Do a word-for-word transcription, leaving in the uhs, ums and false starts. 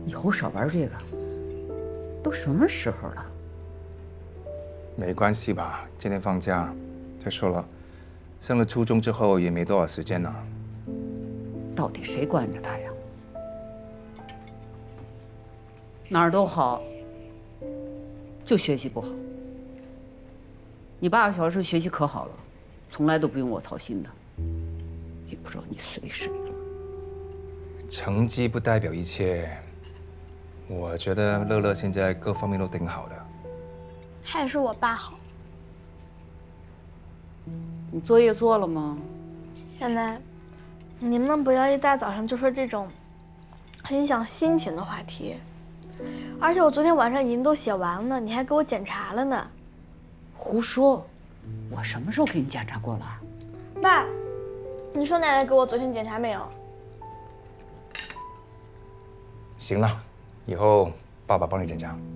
以后少玩这个。都什么时候了？ 没关系吧，今天放假。再说了，上了初中之后也没多少时间了。 到底谁惯着他呀？哪儿都好，就学习不好。你爸爸小时候学习可好了，从来都不用我操心的。也不知道你随谁了。 成绩不代表一切。我觉得乐乐现在各方面都挺好的。 还是我爸好。 你作业做了吗？ 奶奶，你能不能不要一大早上就说这种很影响心情的话题？而且我昨天晚上已经都写完了，你还给我检查了呢。 胡说！我什么时候给你检查过了？ 爸，你说奶奶给我昨天检查没有？ 行了，以后爸爸帮你检查。